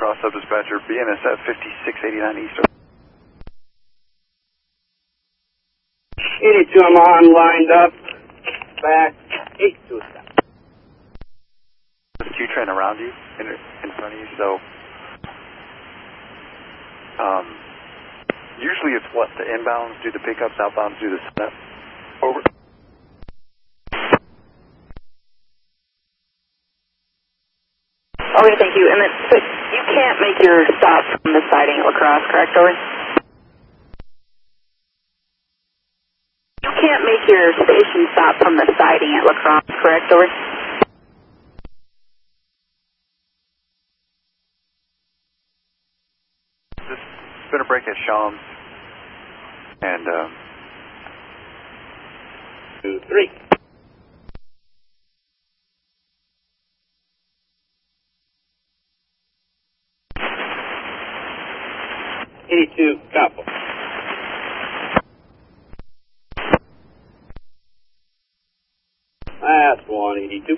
Cross Sub-Dispatcher, BNSF 5689 East. 82, I'm on, lined up. Back, 82 stop. There's a Q-train around you, in front of you, so... usually it's what, the inbounds do the pickups, outbounds do the setup. Over. Okay, thank you. And then, but you can't make your stop from the siding at La Crosse, correct, over? You can't make your station stop from the siding at La Crosse, correct, over? It's been a break at Shams. And, 2, 3. Copy. Last one, 82.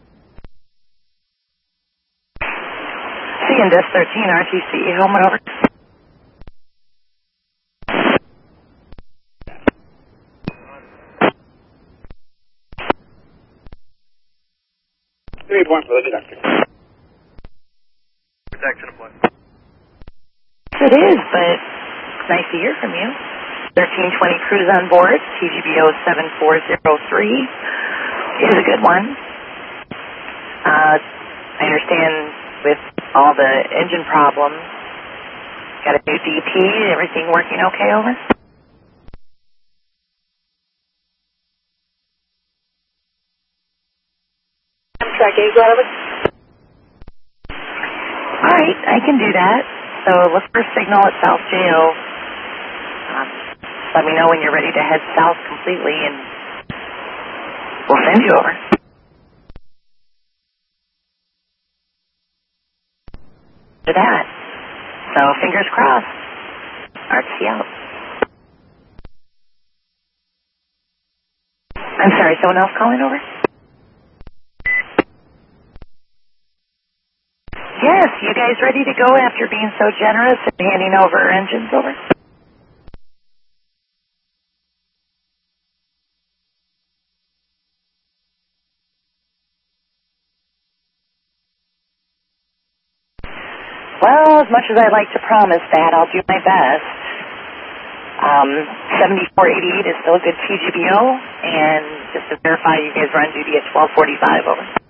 CNDS 13, RTC, helmet over. Point for the conductor. protection applied. It is, but it's nice to hear from you. 1320 cruise on board, TGBO 7403 is a good one. I understand with all the engine problems, got a new DP, everything working okay, over? Track 8, over. Alright, I can do that. So look for a signal at South JO. Let me know when you're ready to head south completely and we'll send you over. To that. So fingers crossed. RTC out. I'm sorry, someone else calling over? Yes, you guys ready to go after being so generous and handing over engines over? Well, as much as I'd like to promise that, I'll do my best. 7488 is still a good TGBO, and just to verify, you guys are on duty at 1245, over.